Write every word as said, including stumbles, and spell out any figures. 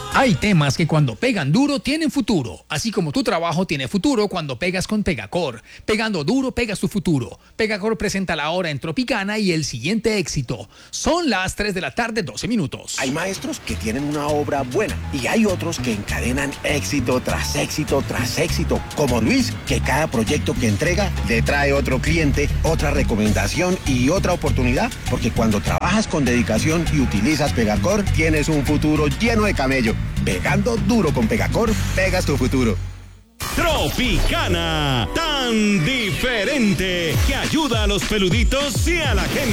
Hay temas que cuando pegan duro tienen futuro, así como tu trabajo tiene futuro cuando pegas con Pegacor. Pegando duro pegas tu futuro. Pegacor presenta la hora en Tropicana y el siguiente éxito. Son las tres de la tarde, doce minutos. Hay maestros que tienen una obra buena y hay otros que encadenan éxito tras éxito tras éxito, como Luis, que cada proyecto que entrega le trae otro cliente, otra recomendación y otra oportunidad, porque cuando trabajas con dedicación y utilizas Pegacor, tienes un futuro lleno de camello. Pegando duro con Pegacor, pegas tu futuro. Tropicana, tan diferente, que ayuda a los peluditos y a la gente.